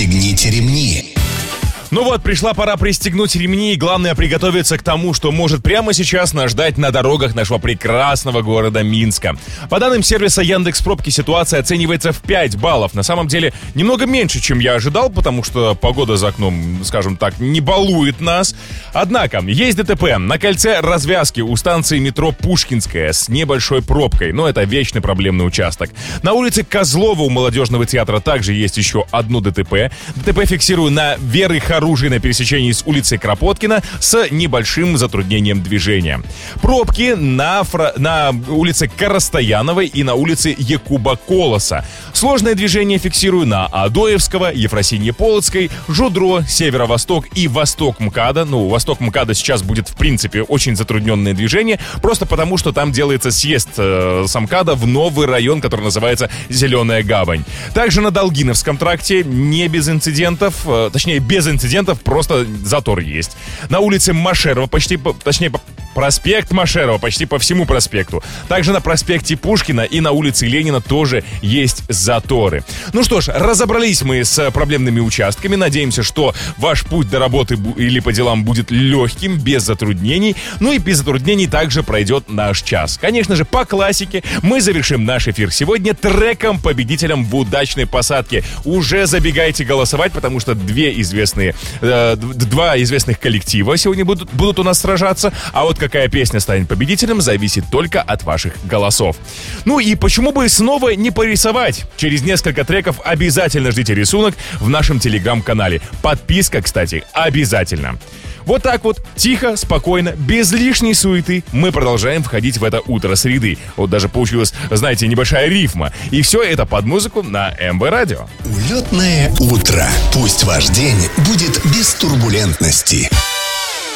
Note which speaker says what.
Speaker 1: Пристегните ремни.
Speaker 2: Ну вот, пришла пора пристегнуть ремни и, главное, приготовиться к тому, что может прямо сейчас нас ждать на дорогах нашего прекрасного города Минска. По данным сервиса Яндекс.Пробки, ситуация оценивается в 5 баллов. На самом деле, немного меньше, чем я ожидал, потому что погода за окном, скажем так, не балует нас. Однако, есть ДТП на кольце развязки у станции метро Пушкинская с небольшой пробкой, но это вечный проблемный участок. На улице Козлова у Молодежного театра также есть еще одно ДТП. ДТП фиксирую на Веры оружие на пересечении с улицей Кропоткина с небольшим затруднением движения. Пробки на улице Коростаяновой и на улице Якуба Колоса. Сложное движение фиксирую на Адоевского, Ефросиньи Полоцкой, Жудро, Северо-Восток и Восток МКАДа. Ну, Восток МКАДа сейчас будет, в принципе, очень затрудненное движение, просто потому, что там делается съезд с МКАДа в новый район, который называется Зеленая Гавань. Также на Долгиновском тракте не без инцидентов, точнее, без инцидентов, просто затор есть. На улице Машерова проспект Машерова почти по всему проспекту. Также на проспекте Пушкина и на улице Ленина тоже есть заторы. Ну что ж, разобрались мы с проблемными участками. Надеемся, что ваш путь до работы или по делам будет легким, без затруднений. Ну и без затруднений также пройдет наш час. Конечно же, по классике мы завершим наш эфир сегодня треком-победителем в удачной посадке. Уже забегайте голосовать, потому что два известных коллектива сегодня будут у нас сражаться. А вот какая песня станет победителем, зависит только от ваших голосов. Ну и почему бы снова не порисовать? Через несколько треков обязательно ждите рисунок в нашем телеграм-канале. Подписка, кстати, обязательно. Вот так вот, тихо, спокойно, без лишней суеты мы продолжаем входить в это утро среды. Вот даже получилась, знаете, небольшая рифма. И все это под музыку на МБ Радио.
Speaker 1: Улетное утро. Пусть ваш день будет без турбулентности.